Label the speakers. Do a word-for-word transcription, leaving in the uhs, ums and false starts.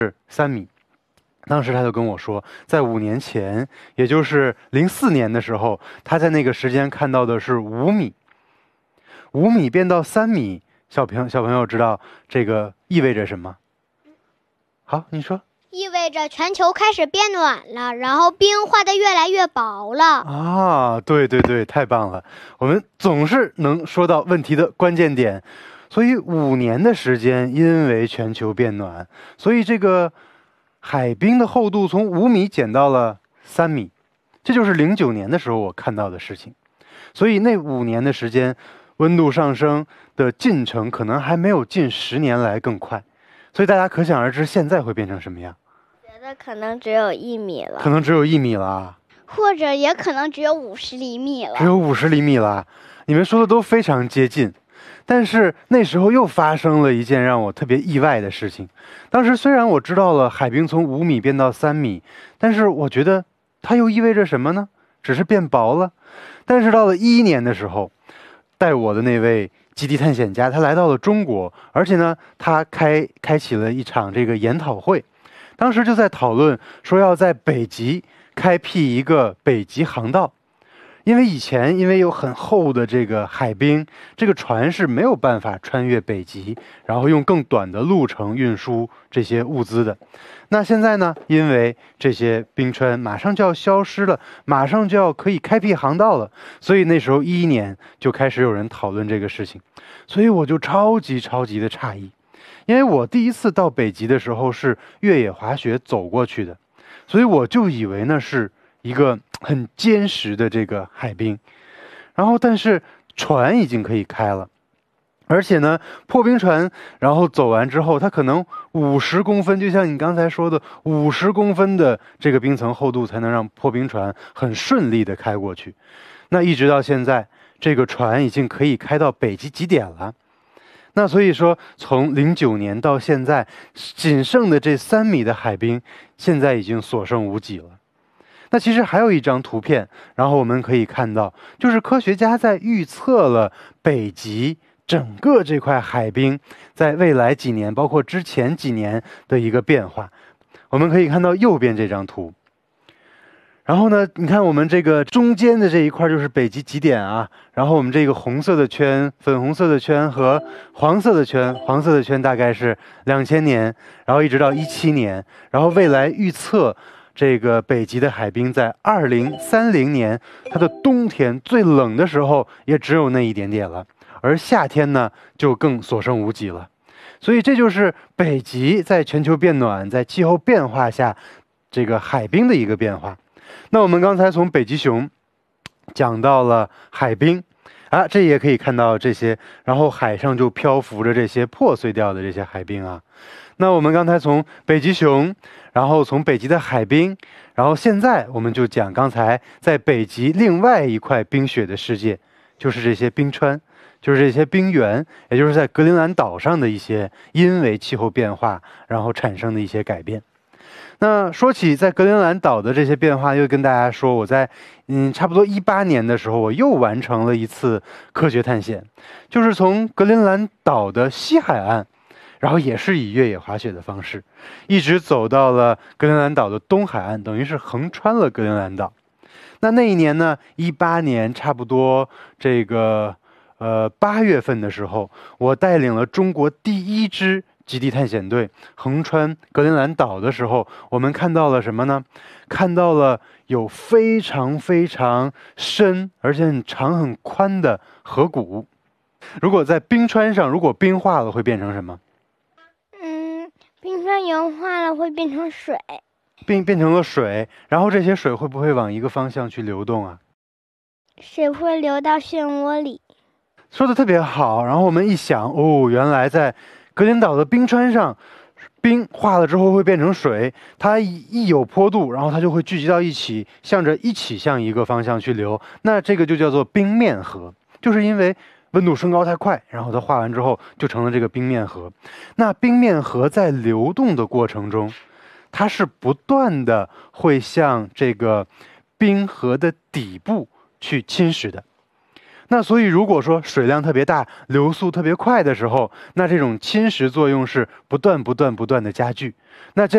Speaker 1: 三米。当时他就跟我说，在五年前，也就是零四年的时候，他在那个时间看到的是五米，五米变到三米，小朋小朋友知道这个意味着什么？好，你说。
Speaker 2: 意味着全球开始变暖了，然后冰化得越来越薄了。
Speaker 1: 啊，对对对，太棒了！我们总是能说到问题的关键点。所以五年的时间，因为全球变暖，所以这个海冰的厚度从五米减到了三米，这就是零九年的时候我看到的事情。所以那五年的时间，温度上升的进程可能还没有近十年来更快。所以大家可想而知，现在会变成什么样？
Speaker 3: 觉得可能只有一米了，
Speaker 1: 可能只有一米了，
Speaker 2: 或者也可能只有五十厘米了。
Speaker 1: 只有五十厘米了。你们说的都非常接近。但是那时候又发生了一件让我特别意外的事情。当时虽然我知道了海冰从五米变到三米，但是我觉得它又意味着什么呢？只是变薄了。但是到了一一年的时候，带我的那位极地探险家他来到了中国，而且呢，他开开启了一场这个研讨会。当时就在讨论说要在北极开辟一个北极航道。因为以前因为有很厚的这个海冰，这个船是没有办法穿越北极，然后用更短的路程运输这些物资的。那现在呢，因为这些冰川马上就要消失了，马上就要可以开辟航道了，所以那时候一一年就开始有人讨论这个事情。所以我就超级超级的诧异，因为我第一次到北极的时候是越野滑雪走过去的，所以我就以为那是一个很坚实的这个海冰，然后但是船已经可以开了，而且呢，破冰船然后走完之后，它可能五十公分，就像你刚才说的，五十公分的这个冰层厚度才能让破冰船很顺利的开过去。那一直到现在，这个船已经可以开到北极极点了。那所以说，从零九年到现在，仅剩的这三米的海冰，现在已经所剩无几了。那其实还有一张图片，然后我们可以看到，就是科学家在预测了北极整个这块海冰在未来几年，包括之前几年的一个变化。我们可以看到右边这张图，然后呢，你看我们这个中间的这一块就是北极极点啊，然后我们这个红色的圈、粉红色的圈和黄色的圈，黄色的圈大概是两千年，然后一直到一七年，然后未来预测这个北极的海冰在二零三零年，它的冬天最冷的时候也只有那一点点了，而夏天呢就更所剩无几了。所以这就是北极在全球变暖、在气候变化下这个海冰的一个变化。那我们刚才从北极熊讲到了海冰啊，这也可以看到这些，然后海上就漂浮着这些破碎掉的这些海冰啊。那我们刚才从北极熊，然后从北极的海冰，然后现在我们就讲刚才在北极另外一块冰雪的世界，就是这些冰川，就是这些冰原，也就是在格陵兰岛上的一些因为气候变化然后产生的一些改变。那说起在格陵兰岛的这些变化，又跟大家说，我在嗯差不多一八年的时候，我又完成了一次科学探险，就是从格陵兰岛的西海岸，然后也是以越野滑雪的方式，一直走到了格陵兰岛的东海岸，等于是横穿了格陵兰岛。那那一年呢，一八年差不多这个呃八月份的时候，我带领了中国第一支极地探险队横穿格陵兰岛的时候，我们看到了什么呢？看到了有非常非常深而且很长很宽的河谷。如果在冰川上，如果冰化了会变成什么？
Speaker 2: 嗯，冰川融化了会变成水，
Speaker 1: 变变成了水，然后这些水会不会往一个方向去流动啊？
Speaker 2: 水会流到漩涡里。
Speaker 1: 说的特别好。然后我们一想，哦，原来在格陵岛的冰川上，冰化了之后会变成水，它一有坡度，然后它就会聚集到一起，向着一起向一个方向去流。那这个就叫做冰面河，就是因为温度升高太快，然后它化完之后就成了这个冰面河。那冰面河在流动的过程中，它是不断的会向这个冰河的底部去侵蚀的。那所以如果说水量特别大，流速特别快的时候，那这种侵蚀作用是不断不断不断的加剧。那这